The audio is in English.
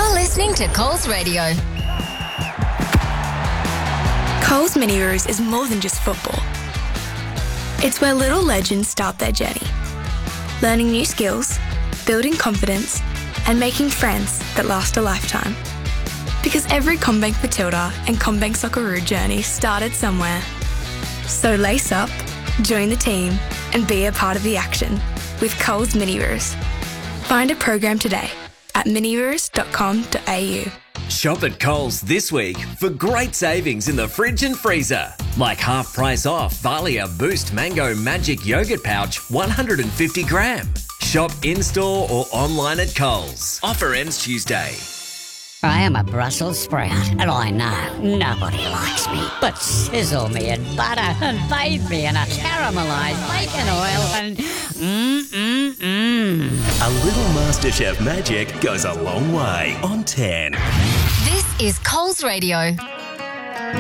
You're listening to Coles Radio. Coles Mini-Roos is more than just football. It's where little legends start their journey, learning new skills, building confidence, and making friends that last a lifetime. Because every CommBank Matilda and CommBank Socceroo journey started somewhere. So lace up, join the team, and be a part of the action with Coles Mini-Roos. Find a program today at miniroos.com.au. Shop at Coles this week for great savings in the fridge and freezer. Like half price off Valia Boost Mango Magic Yogurt Pouch 150 gram. Shop in-store or online at Coles. Offer ends Tuesday. I am a Brussels sprout, and I know nobody likes me. But sizzle me in butter and bathe me in a caramelised bacon oil and A little MasterChef magic goes a long way on 10. This is Coles Radio.